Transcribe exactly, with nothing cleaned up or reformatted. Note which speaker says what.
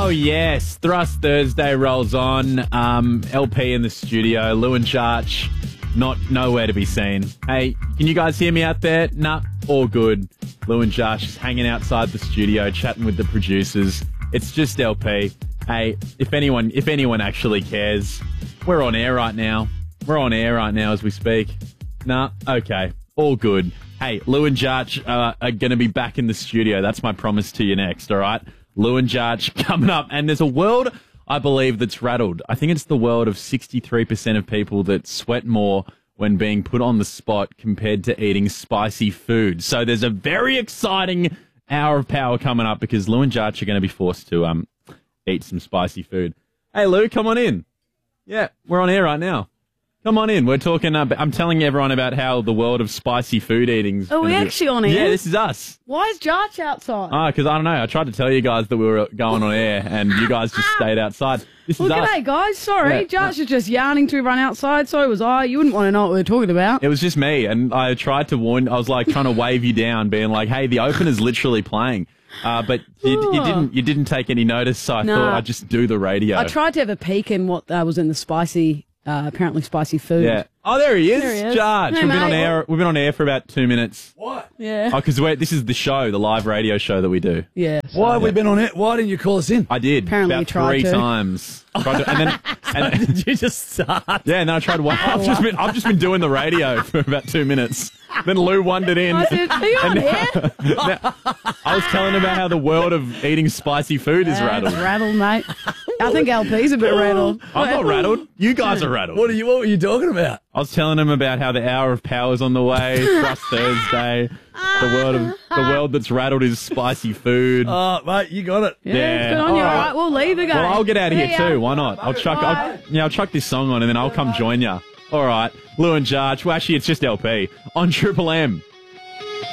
Speaker 1: Oh, yes. Thrust Thursday rolls on. Um, L P in the studio. Lou and Jarch, not nowhere to be seen. Hey, can you guys hear me out there? Nah, all good. Lou and Jarch is hanging outside the studio, chatting with the producers. It's just L P. Hey, if anyone, if anyone actually cares, we're on air right now. We're on air right now as we speak. Nah, okay. All good. Hey, Lou and Jarch uh, are going to be back in the studio. That's my promise to you next, all right? Lou and Jarch coming up. And there's a world, I believe, that's rattled. I think it's the world of sixty-three percent of people that sweat more when being put on the spot compared to eating spicy food. So there's a very exciting hour of power coming up because Lou and Jarch are going to be forced to um eat some spicy food. Hey, Lou, come on in. Yeah, we're on air right now. Come on in. We're talking. Uh, I'm telling everyone about how the world of spicy food eating's.
Speaker 2: Are we
Speaker 1: be...
Speaker 2: actually on air?
Speaker 1: Yeah, this is us.
Speaker 2: Why is Jarch outside?
Speaker 1: Ah, because I don't know. I tried to tell you guys that we were going on air, and you guys just stayed outside. This
Speaker 2: well,
Speaker 1: is us.
Speaker 2: g'day, guys. Sorry,
Speaker 1: Yeah.
Speaker 2: Jarch was just yarning to everyone outside. So was I. You wouldn't want to know what we were talking about.
Speaker 1: It was just me, and I tried to warn. I was like trying to wave you down, being like, "Hey, the opener's literally playing." Uh, but you, you didn't. You didn't take any notice, so I
Speaker 2: Nah.
Speaker 1: thought I'd just do the radio.
Speaker 2: I tried to have a peek in what uh, was in the spicy, uh, apparently spicy food.
Speaker 1: Yeah. Oh, there he is,
Speaker 2: There he is.
Speaker 1: Jarch.
Speaker 2: Hey,
Speaker 1: we've been on
Speaker 2: mate.
Speaker 1: air. We've been on air for about two minutes.
Speaker 3: What?
Speaker 2: Yeah.
Speaker 1: Oh, because this is the show, the live radio show that we do.
Speaker 2: Yeah.
Speaker 3: Why have we been on it? Why didn't you call us in?
Speaker 1: I did
Speaker 2: Apparently
Speaker 1: about
Speaker 2: you tried
Speaker 1: three
Speaker 2: to.
Speaker 1: times. Tried to, and then, and,
Speaker 4: Did you just start?
Speaker 1: yeah, and then I tried. One, I've just been, I've just been doing the radio for about two minutes. Then Lou wandered in.
Speaker 2: I said, are you on air?
Speaker 1: Now, I was telling him about how the world of eating spicy food is
Speaker 2: Yeah,
Speaker 1: rattled.
Speaker 2: it's rattled, mate. I think L P's a bit rattled.
Speaker 1: I'm not rattled. You guys are rattled.
Speaker 3: What are you? What were you talking about?
Speaker 1: I was telling him about how the hour of power's on the way. Thrust Thursday. The world of the world that's rattled is spicy food.
Speaker 3: Oh, mate, you got it.
Speaker 2: Yeah,
Speaker 1: Yeah.
Speaker 2: good on you.
Speaker 1: All
Speaker 2: All
Speaker 1: right.
Speaker 2: right, we'll leave again.
Speaker 1: Well, I'll get out of here
Speaker 2: See ya.
Speaker 1: too. Why not? I'll chuck. I'll, yeah, I'll chuck this song on and then I'll come join you. All right, Lou and Jarch. Well, actually, it's just L P on Triple M.